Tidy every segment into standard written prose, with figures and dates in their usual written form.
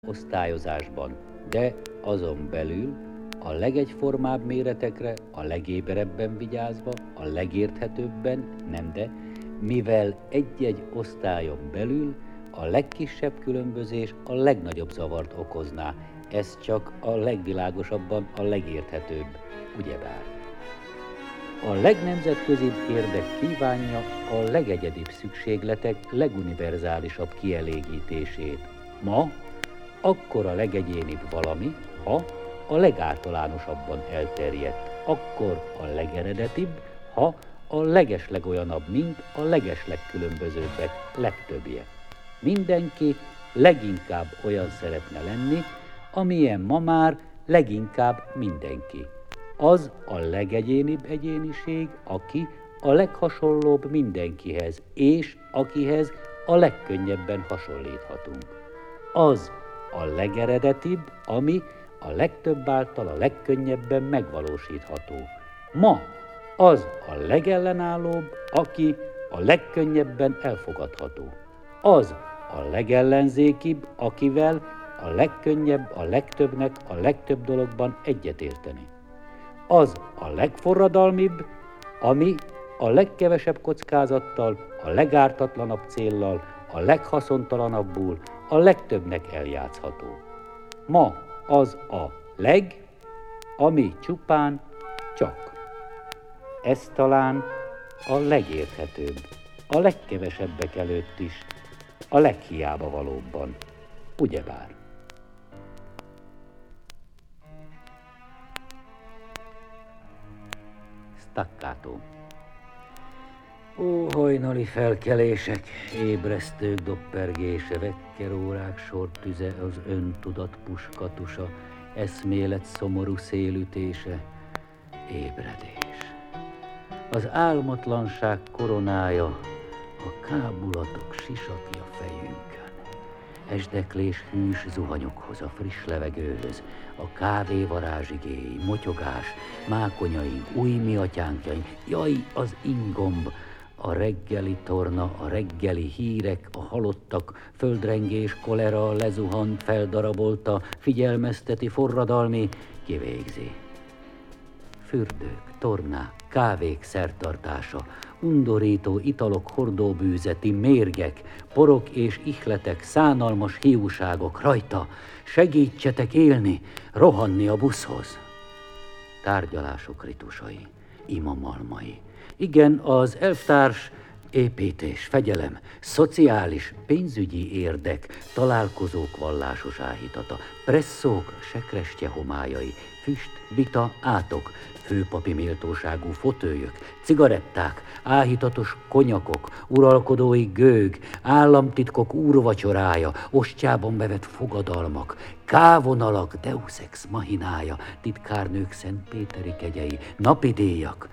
osztályozásban, de azon belül a legegyformább méretekre a legéberebben vigyázva, a legérthetőbben, nem de, mivel egy-egy osztályon belül a legkisebb különbözés a legnagyobb zavart okozná, ez csak a legvilágosabban a legérthetőbb, ugyebár. A legnemzetközibb érdek kívánja a legegyedibb szükségletek leguniverzálisabb kielégítését. Ma akkor a legegyénibb valami, ha a legáltalánosabban elterjedt, akkor a legeredetibb, ha a legeslegolyanabb, mint a legeslegkülönbözőbbek legtöbbje. Mindenki leginkább olyan szeretne lenni, amilyen ma már leginkább mindenki. Az a legegyénibb egyéniség, aki a leghasonlóbb mindenkihez, és akihez a legkönnyebben hasonlíthatunk. Az a legeredetibb, ami a legtöbb által a legkönnyebben megvalósítható. Ma az a legellenállóbb, aki a legkönnyebben elfogadható. Az a legellenzékibb, akivel a legkönnyebb a legtöbbnek a legtöbb dologban egyetérteni. Az a legforradalmibb, ami a legkevesebb kockázattal, a legártatlanabb céllal, a leghaszontalanabbul, a legtöbbnek eljátszható. Ma az a leg, ami csupán csak. Ez talán a legérthetőbb, a legkevesebbek előtt is, a leghiába valóbban, ugyebár. Staccato. Ó, hajnali felkelések, ébresztők doppergése, vekkerórák sortüze, az öntudat puskatusa, eszmélet szomorú szélütése, ébredés. Az álmatlanság koronája, a kábulatok sisakja fejünkön. Esdeklés hűs zuhanyokhoz, a friss levegőhöz, a kávé varázsigéi, motyogás, mákonyaink, új miatyánkjaink, jaj, az ingomb, a reggeli torna, a reggeli hírek, a halottak, földrengés, kolera, lezuhant, feldarabolta, figyelmezteti, forradalmi, kivégzi. Fürdők, tornák, kávék szertartása, undorító italok hordóbűzeti, mérgek, porok és ihletek, szánalmas hiúságok, rajta, segítsetek élni, rohanni a buszhoz. Tárgyalások ritusai, imamalmai. Igen, az elvtárs, építés, fegyelem, szociális, pénzügyi érdek, találkozók vallásos áhítata, presszók, sekrestye homályai, füst, vita, átok, főpapi méltóságú fotőjök, cigaretták, áhítatos konyakok, uralkodói gőg, államtitkok úrvacsorája, ostjában bevett fogadalmak, kávonalak, deus ex machinája, titkárnők szentpéteri kegyei, napidíjak.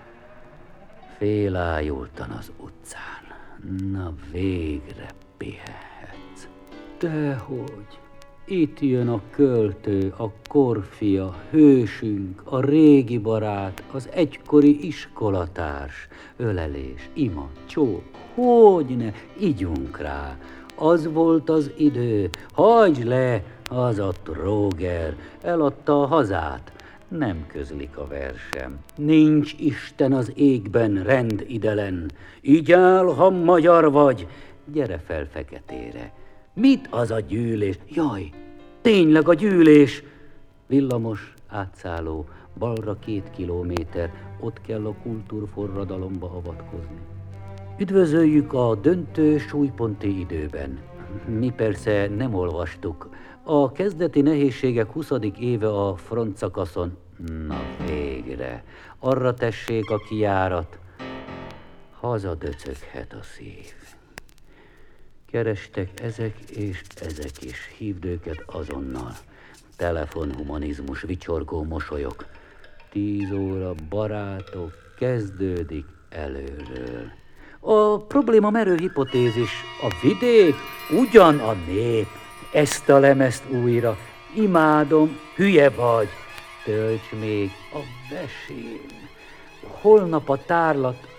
Félájultan az utcán. Na végre pihenhetsz. Dehogy, itt jön a költő, a korfia, hősünk, a régi barát, az egykori iskolatárs. Ölelés, ima, csók, hogyne, igyunk rá. Az volt az idő, hagyd le, az a tróger, eladta a hazát. Nem közlik a versem. Nincs Isten az égben, rend idelen. Így áll, ha magyar vagy. Gyere fel feketére. Mit az a gyűlés? Jaj, tényleg a gyűlés! Villamos, átszálló, balra 2 kilométer, ott kell a kultúrforradalomba avatkozni. Üdvözöljük a döntő súlyponti időben. Mi persze nem olvastuk. A kezdeti nehézségek 20. éve a frontszakaszon. Na végre, arra tessék a kijárat. Hazadöcöghet a szív. Kerestek ezek és ezek is, hívd őket azonnal. Telefonhumanizmus, vicsorgó mosolyok. 10 óra, barátok, kezdődik előről. A probléma merő hipotézis, a vidék ugyan a nép. Ezt a lemezt újra, imádom, hülye vagy. Tölts még a vesén. Holnap a tárlat